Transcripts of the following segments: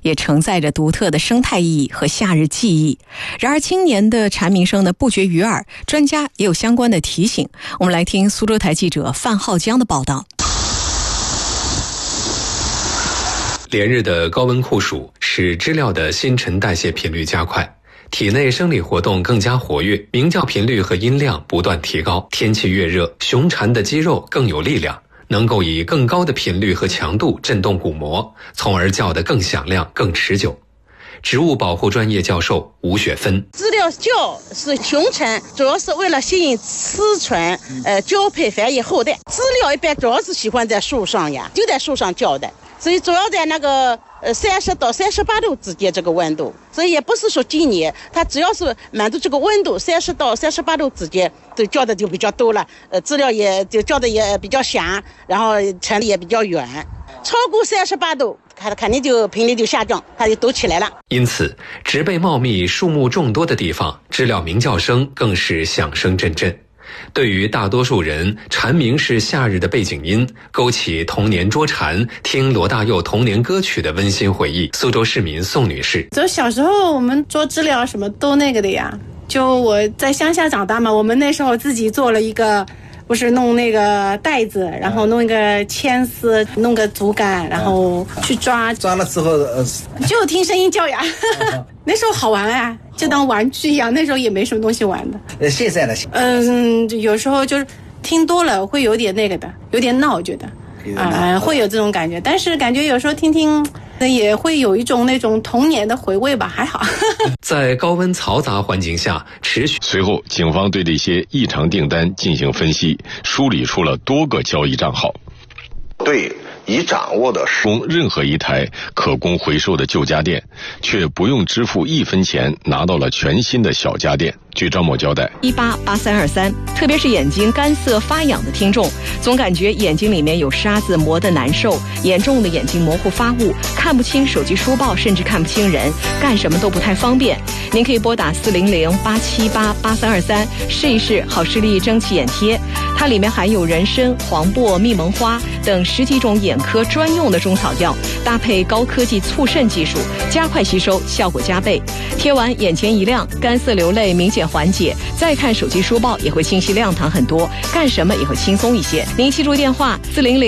也承载着独特的生态意义和夏日记忆。然而青年的蝉鸣声呢不绝于耳，专家也有相关的提醒。我们来听苏州台记者范浩江的报道。 连日的高温酷暑使知了的新陈代谢频率加快，体内生理活动更加活跃，鸣叫频率和音量不断提高。天气越热，雄蝉的肌肉更有力量，能够以更高的频率和强度震动鼓膜，从而叫得更响亮、更持久。植物保护专业教授吴雪芬： 知了叫是雄蝉，主要是为了吸引雌蝉，交配繁衍后代。知了一般主要是喜欢在树上呀，就在树上叫的，所以主要在那个30到38度之间这个温度，所以也不是说今年，它只要是满足这个温度30到38度之间，就叫的就比较多了。知了也就叫的也比较响，然后传的也比较远。超过38度，它肯定就频率就下降，它就都起来了。 因此，植被茂密、树木众多的地方，知了鸣叫声更是响声阵阵。对于大多数人，蝉鸣是夏日的背景音，勾起童年捉蝉、听罗大佑童年歌曲的温馨回忆。苏州市民宋女士： 就小时候我们捉知了什么都那个的呀，就我在乡下长大嘛，我们那时候自己做了一个，不是弄那个袋子，然后弄一个牵丝，弄个竹竿，然后去抓了之后就听声音叫呀那时候好玩啊，就当玩具一样，那时候也没什么东西玩的。 现在呢？ 有时候就是听多了会有点那个的，有点闹，觉得会有这种感觉，但是感觉有时候听听也会有一种那种童年的回味吧，还好在高温嘈杂环境下持续。 随后警方对这些异常订单进行分析，梳理出了多个交易账号， 对已掌握的供任何一台可供回收的旧家电，却不用支付1分钱拿到了全新的小家电。据张某交代 ，188323，特别是眼睛干涩发痒的听众，总感觉眼睛里面有沙子磨得难受，严重的眼睛模糊发雾，看不清手机书报，甚至看不清人，干什么都不太方便。您可以拨打400-878-8323试一试好视力蒸汽眼贴，它里面含有人参、黄柏、蜜蒙花等10几种眼科专用的中草药，搭配高科技促渗技术，加快吸收，效果加倍。贴完眼前一亮，干涩流泪明显缓解，再看手机书报也会清晰亮堂很多，干什么也会轻松一些。您记住电话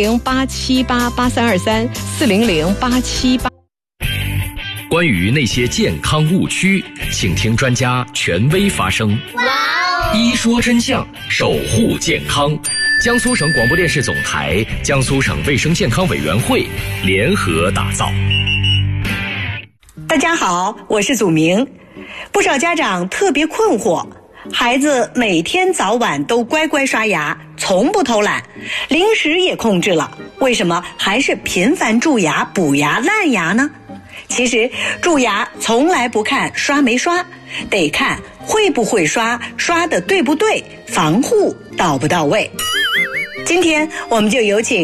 400-878-8323 400-878。 关于那些健康误区，请听专家权威发声。一说真相，守护健康。江苏省广播电视总台、江苏省卫生健康委员会联合打造。 大家好，我是祖明。不少家长特别困惑，孩子每天早晚都乖乖刷牙，从不偷懒，零食也控制了，为什么还是频繁蛀牙、补牙、烂牙呢？其实蛀牙从来不看刷没刷，得看会不会刷，刷的对不对，防护到不到位。今天我们就有请